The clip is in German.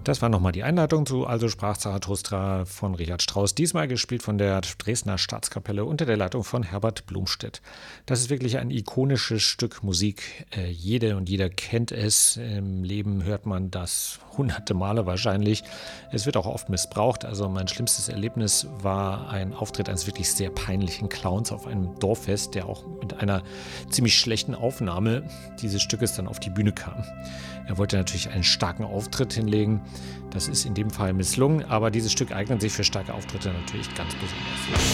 Das war nochmal die Einleitung zu Also sprach Zarathustra von Richard Strauss, diesmal gespielt von der Dresdner Staatskapelle unter der Leitung von Herbert Blomstedt. Das ist wirklich ein ikonisches Stück Musik. Jede und jeder kennt es. Im Leben hört man das hunderte Male wahrscheinlich. Es wird auch oft missbraucht. Also mein schlimmstes Erlebnis war ein Auftritt eines wirklich sehr peinlichen Clowns auf einem Dorffest, der auch mit einer ziemlich schlechten Aufnahme dieses Stückes dann auf die Bühne kam. Er wollte natürlich einen starken Auftritt hinlegen. Das ist in dem Fall misslungen, aber dieses Stück eignet sich für starke Auftritte natürlich ganz besonders.